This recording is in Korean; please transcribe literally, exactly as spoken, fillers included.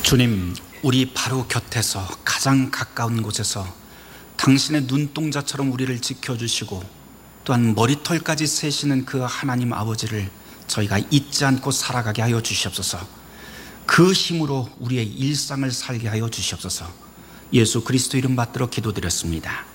주님, 우리 바로 곁에서 가장 가까운 곳에서 당신의 눈동자처럼 우리를 지켜주시고 또한 머리털까지 세시는 그 하나님 아버지를 저희가 잊지 않고 살아가게 하여 주시옵소서. 그 힘으로 우리의 일상을 살게 하여 주시옵소서. 예수 그리스도 이름 받들어 기도드렸습니다.